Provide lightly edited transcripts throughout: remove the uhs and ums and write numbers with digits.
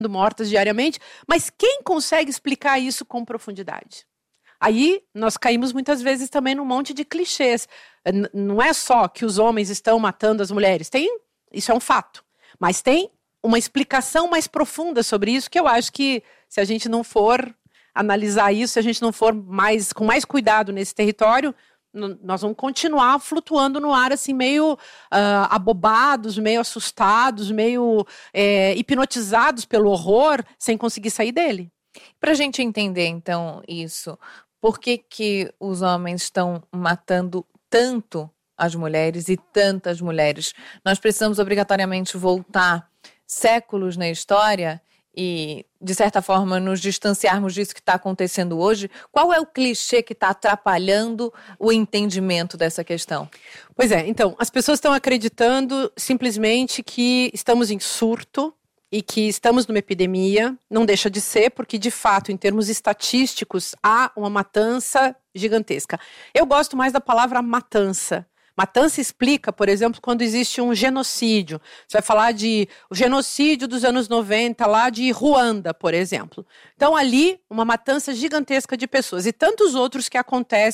mortas diariamente, mas quem consegue explicar isso com profundidade? Aí nós caímos muitas vezes também num monte de clichês. Não é só que os homens estão matando as mulheres, isso é um fato, mas tem uma explicação mais profunda sobre isso, que eu acho que se a gente não for analisar isso, se a gente não for com mais cuidado nesse território, nós vamos continuar flutuando no ar assim, meio abobados, meio assustados, meio hipnotizados pelo horror, sem conseguir sair dele. Para a gente entender, então, isso, por que os homens estão matando tanto as mulheres e tantas mulheres? Nós precisamos obrigatoriamente voltar séculos na história e, de certa forma, nos distanciarmos disso que está acontecendo hoje. Qual é o clichê que está atrapalhando o entendimento dessa questão? Pois é, então, as pessoas estão acreditando simplesmente que estamos em surto e que estamos numa epidemia. Não deixa de ser, porque, de fato, em termos estatísticos, há uma matança gigantesca. Eu gosto mais da palavra matança. Matança explica, por exemplo, quando existe um genocídio. Você vai falar de o genocídio dos anos 90, lá de Ruanda, por exemplo. Então, ali, uma matança gigantesca de pessoas. E tantos outros que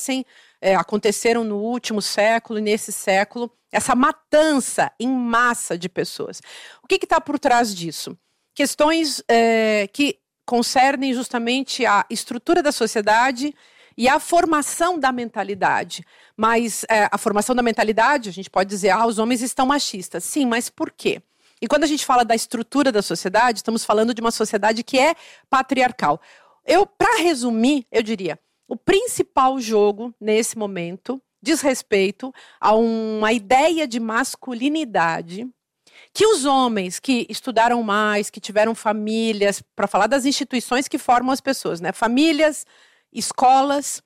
aconteceram no último século e nesse século. Essa matança em massa de pessoas. O que está por trás disso? Questões que concernem justamente a estrutura da sociedade e a formação da mentalidade. Mas a formação da mentalidade, a gente pode dizer, os homens estão machistas. Sim, mas por quê? E quando a gente fala da estrutura da sociedade, estamos falando de uma sociedade que é patriarcal. Para resumir, eu diria, o principal jogo nesse momento diz respeito a uma ideia de masculinidade que os homens que estudaram mais, que tiveram famílias, para falar das instituições que formam as pessoas, né? Famílias, escolas,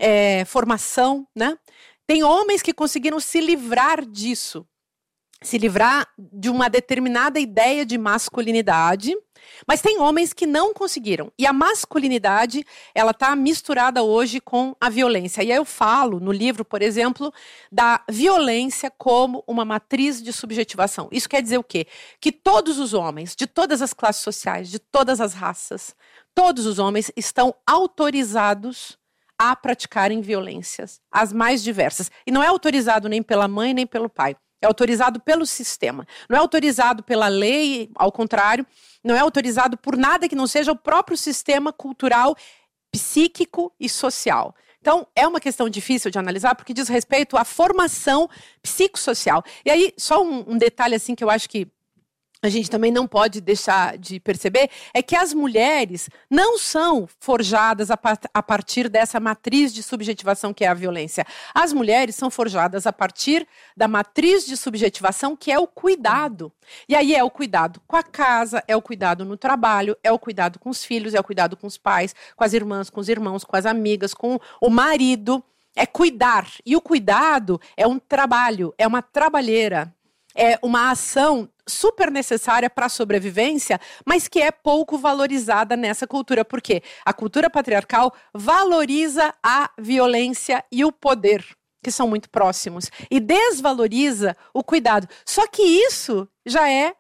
formação, né? Tem homens que conseguiram se livrar disso, se livrar de uma determinada ideia de masculinidade, mas tem homens que não conseguiram. E a masculinidade, ela está misturada hoje com a violência. E aí eu falo no livro, por exemplo, da violência como uma matriz de subjetivação. Isso quer dizer o quê? Que todos os homens, de todas as classes sociais, de todas as raças, todos os homens estão autorizados a praticarem violências, as mais diversas. E não é autorizado nem pela mãe, nem pelo pai. É autorizado pelo sistema. Não é autorizado pela lei, ao contrário. Não é autorizado por nada que não seja o próprio sistema cultural, psíquico e social. Então, é uma questão difícil de analisar, porque diz respeito à formação psicossocial. E aí, só um detalhe assim que eu acho que a gente também não pode deixar de perceber, é que as mulheres não são forjadas a partir dessa matriz de subjetivação que é a violência. As mulheres são forjadas a partir da matriz de subjetivação que é o cuidado. E aí é o cuidado com a casa, é o cuidado no trabalho, é o cuidado com os filhos, é o cuidado com os pais, com as irmãs, com os irmãos, com as amigas, com o marido. É cuidar. E o cuidado é um trabalho, é uma trabalheira, é uma ação super necessária para a sobrevivência, mas que é pouco valorizada nessa cultura. Por quê? A cultura patriarcal valoriza a violência e o poder, que são muito próximos, e desvaloriza o cuidado. Só que isso já é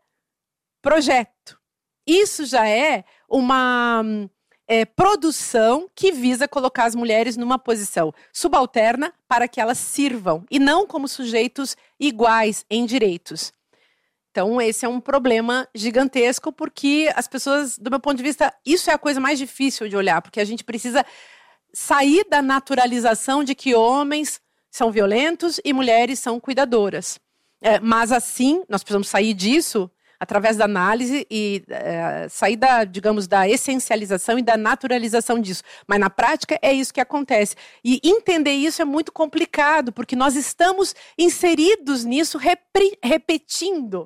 projeto. Isso já é uma produção que visa colocar as mulheres numa posição subalterna para que elas sirvam, e não como sujeitos iguais em direitos. Então, esse é um problema gigantesco, porque as pessoas, do meu ponto de vista, isso é a coisa mais difícil de olhar, porque a gente precisa sair da naturalização de que homens são violentos e mulheres são cuidadoras. Mas assim, nós precisamos sair disso através da análise e sair da essencialização e da naturalização disso. Mas na prática é isso que acontece. E entender isso é muito complicado, porque nós estamos inseridos nisso, repetindo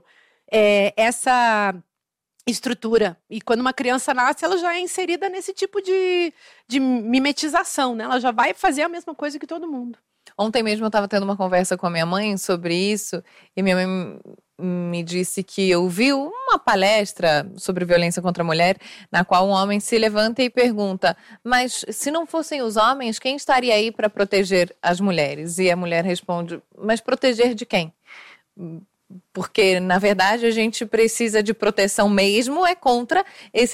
essa estrutura. E quando uma criança nasce, ela já é inserida nesse tipo de mimetização, né? Ela já vai fazer a mesma coisa que todo mundo. Ontem mesmo eu estava tendo uma conversa com a minha mãe sobre isso, e minha mãe me disse que ouviu uma palestra sobre violência contra a mulher, na qual um homem se levanta e pergunta: mas se não fossem os homens, quem estaria aí para proteger as mulheres? E a mulher responde: mas proteger de quem? Porque, na verdade, a gente precisa de proteção mesmo, é contra esse